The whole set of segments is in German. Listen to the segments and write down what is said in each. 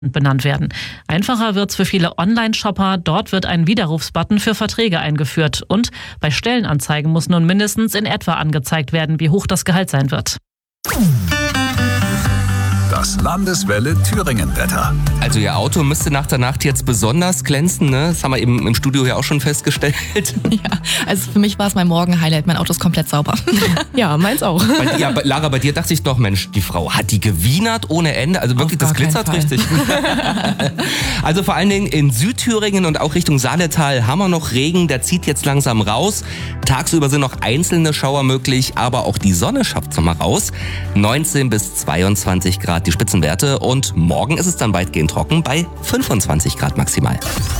benannt werden. Einfacher wird's für viele Online-Shopper. Dort wird ein Widerrufsbutton für Verträge eingeführt. Und bei Stellenanzeigen muss nun mindestens in etwa angezeigt werden, wie hoch das Gehalt sein wird. Das Landeswelle Thüringen-Wetter. Also Ihr Auto müsste nach der Nacht jetzt besonders glänzen, ne? Das haben wir eben im Studio ja auch schon festgestellt. Ja, also für mich war es mein Morgen-Highlight. Mein Auto ist komplett sauber. Ja, meins auch. Lara, bei dir dachte ich doch, Mensch, die Frau, hat die gewienert ohne Ende? Also wirklich, das glitzert richtig. Also vor allen Dingen in Südthüringen und auch Richtung Saaletal haben wir noch Regen. Der zieht jetzt langsam raus. Tagsüber sind noch einzelne Schauer möglich, aber auch die Sonne schafft's noch mal raus. 19 bis 22 Grad die Spitzenwerte und morgen ist es dann weitgehend trocken bei 25 Grad maximal.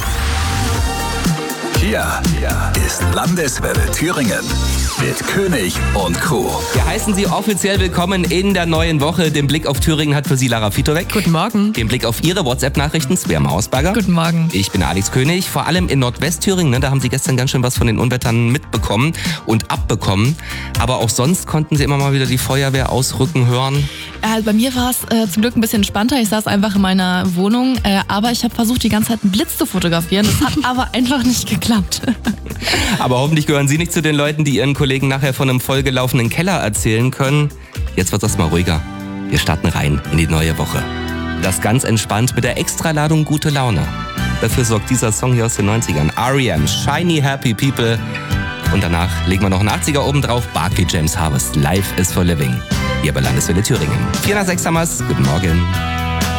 Hier ist Landeswelle Thüringen mit König und Co. Wir heißen Sie offiziell willkommen in der neuen Woche. Den Blick auf Thüringen hat für Sie Lara Fitowek. Guten Morgen. Den Blick auf Ihre WhatsApp-Nachrichten Svea Mausberger. Guten Morgen. Ich bin Alex König. Vor allem in Nordwestthüringen, ne, da haben Sie gestern ganz schön was von den Unwettern mitbekommen und abbekommen. Aber auch sonst konnten Sie immer mal wieder die Feuerwehr ausrücken hören. Bei mir war es zum Glück ein bisschen entspannter. Ich saß einfach in meiner Wohnung, aber ich habe versucht, die ganze Zeit einen Blitz zu fotografieren. Das hat aber einfach nicht geklappt. Aber hoffentlich gehören Sie nicht zu den Leuten, die Ihren Kollegen nachher von einem vollgelaufenen Keller erzählen können. Jetzt wird das mal ruhiger. Wir starten rein in die neue Woche. Das ganz entspannt mit der Extraladung gute Laune. Dafür sorgt dieser Song hier aus den 90ern. R.E.M. Shiny Happy People. Und danach legen wir noch einen 80er oben drauf. Barclay James Harvest. Life is for Living. Hier bei Landeswelle Thüringen. 4 nach 6 haben wir's. Guten Morgen.